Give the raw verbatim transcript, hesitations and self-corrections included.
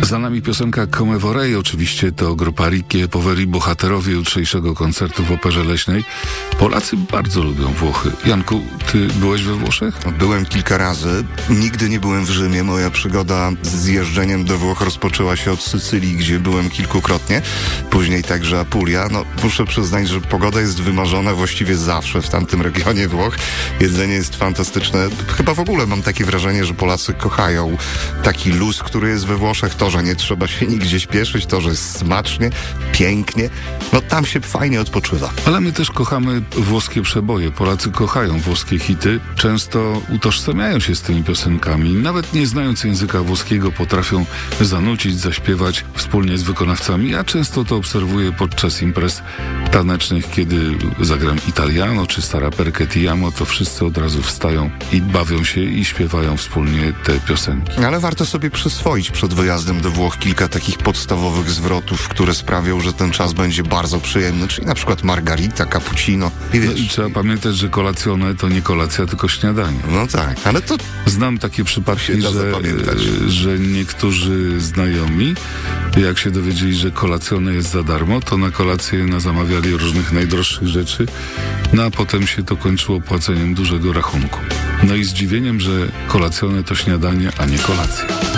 Za nami piosenka Come Vorrei, oczywiście to grupa Ricchi e Poveri, bohaterowie jutrzejszego koncertu w Operze Leśnej. Polacy bardzo lubią Włochy. Janku, ty byłeś we Włoszech? Byłem kilka razy. Nigdy nie byłem w Rzymie. Moja przygoda z jeżdżeniem do Włoch rozpoczęła się od Sycylii, gdzie byłem kilkukrotnie. Później także Apulia. No, muszę przyznać, że pogoda jest wymarzona właściwie zawsze w tamtym regionie Włoch. Jedzenie jest fantastyczne. Chyba w ogóle mam takie wrażenie, że Polacy kochają taki luz, który jest we Włoszech. To, że nie trzeba się nigdzie śpieszyć, to, że jest smacznie, pięknie. No tam się fajnie odpoczywa. Ale my też kochamy włoskie przeboje. Polacy kochają włoskie hity. Często utożsamiają się z tymi piosenkami. Nawet nie znając języka włoskiego potrafią zanucić, zaśpiewać wspólnie z wykonawcami. Ja często to obserwuję podczas imprez tanecznych, kiedy zagram Italiano czy Stara Perché Ti Amo, to wszyscy od razu wstają i bawią się i śpiewają wspólnie te piosenki. Ale warto sobie przyswoić przed wyjazdem do Włoch kilka takich podstawowych zwrotów, które sprawią, że ten czas będzie bardzo przyjemny, czyli na przykład margarita, cappuccino i wiesz. No i trzeba pamiętać, że kolacjone to nie kolacja, tylko śniadanie. No tak, ale to... Znam takie przypadki, że, że niektórzy znajomi, jak się dowiedzieli, że kolacjone jest za darmo, to na kolację na zamawiali różnych najdroższych rzeczy, no a potem się to kończyło płaceniem dużego rachunku. No i zdziwieniem, że kolacjone to śniadanie, a nie kolacja.